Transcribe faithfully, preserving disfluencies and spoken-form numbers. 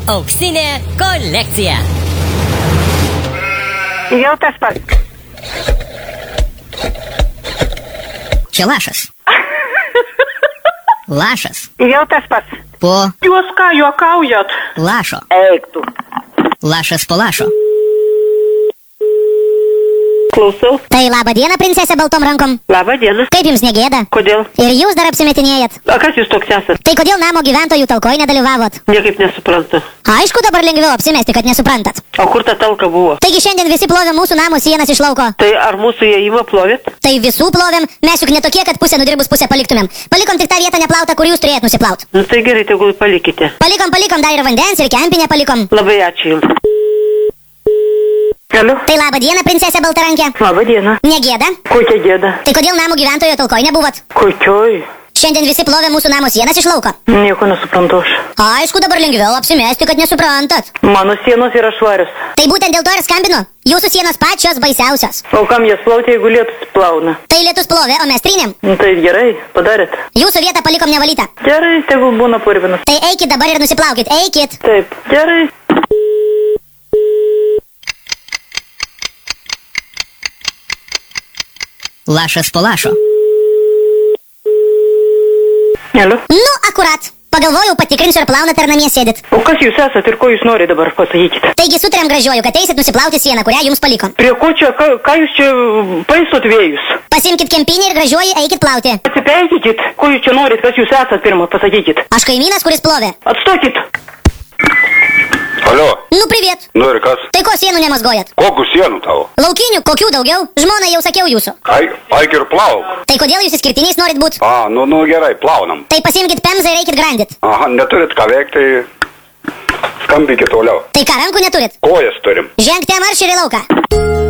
Auksinė kolekcija. Jau tas pats. Čia lašas. Lašas. Jau tas pats. Po Jūs ką, juokaujat? lašo. Eik tu. Lašas po lašo. Klausau. Tai laba diena, princesė baltom rankom. Labą dieną. Kaip jums negėda? Kodėl? Ir jūs dar apsimetinėjat. A kas jūs toks esat? Tai kodėl namo gyventojų talkoj nedalyvavot? Niekaip nesuprantu. Aišku, dabar lengviau apsimesti, kad nesuprantat. O kur ta talka buvo? Taigi šiandien visi plovė mūsų namo sienas iš lauko. Tai ar mūsų įėjimą plovėt? Tai visų plovėm, mes juk netokie, kad pusę nudirbus pusę paliktumėm. Palikom tik tą vietą neplautą, kur jūs turėjot nusiplaut. Nu tai gerai, tegul palikite. Palikom, palikom, dar ir vandens, ir kempinę palikom. Labai ačiū jums. Alio? Tai laba diena, princesė Baltarankė. Labą dieną. Negėda? Kokia gėda? Tai kodėl namo gyventojo talkoj nebuvot? Kokioj? Šiandien visi plovė mūsų namo sienas iš lauko. Nieko nesuprantu aš. Aišku, dabar lengviau apsimesti, kad nesuprantat. Mano sienos yra švarios. Tai būtent dėl to ir skambinu. Jūsų sienos pačios baisiausios. O kam jas plauti, jeigu lietus plauna? Tai lietus plovė, o mes trynėm. Nu tai gerai, padarėt. Jūsų vietą palikom nevalytą. Gerai, tegul būna purvinas. Tai eikit dabar ir nusiplaukit, eikit. Taip, gerai. Lašas po lašo. Alio? Nu, akurat. Pagalvojau, patikrinsiu, ar plaunat, ar namie sėdit. O kas jūs esat ir ko jūs norite dabar, pasakykite. Taigi sutarėm gražiuoju, kad eisit nusiplauti sieną, kurią jums palikom. Prie ko čia, ką, ką jūs čia paisot vėjus? Pasimkit kempinį ir gražiuoju eikit plauti. Atsipeikykit, ko jūs čia norit, kas jūs esat pirmą, pasakykit. Aš kaimynas, kuris plovė. Atstokit. Alio, Nu, priviet. nu ir kas? Tai ko sienų nemazgojat? Kokių sienų tavo? Laukinių, kokių daugiau? Žmona jau sakiau jūsų. Ai, aik ir plauk. Tai kodėl jūs išskirtiniais norit būt? A, nu, nu gerai, plaunam. Tai pasimkit pemzą ir eikit grandit. Aha, neturit ką veikti, tai skambinkit toliau. Tai ką, rankų neturit? Kojas turim. Žengte marš ir į lauką.